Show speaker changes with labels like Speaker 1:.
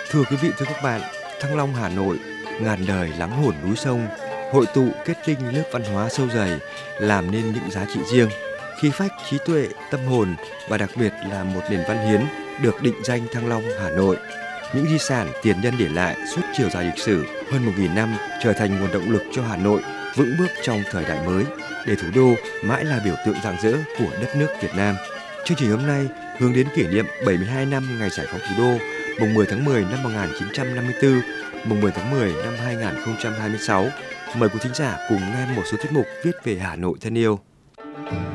Speaker 1: Thưa quý vị, thưa các bạn, Thăng Long Hà Nội, ngàn đời lắng hồn núi sông, hội tụ kết tinh lớp văn hóa sâu dày, làm nên những giá trị riêng, khí phách, trí tuệ, tâm hồn và đặc biệt là một nền văn hiến được định danh Thăng Long Hà Nội. Những di sản tiền nhân để lại suốt chiều dài lịch sử hơn 1.000 năm trở thành nguồn động lực cho Hà Nội vững bước trong thời đại mới, để thủ đô mãi là biểu tượng rạng rỡ của đất nước Việt Nam. Chương trình hôm nay hướng đến kỷ niệm 72 năm ngày giải phóng thủ đô, mùng 10 tháng 10 năm 1954, mùng 10 tháng 10 năm 2026. Mời quý thính giả cùng nghe một số tiết mục viết về Hà Nội thân yêu.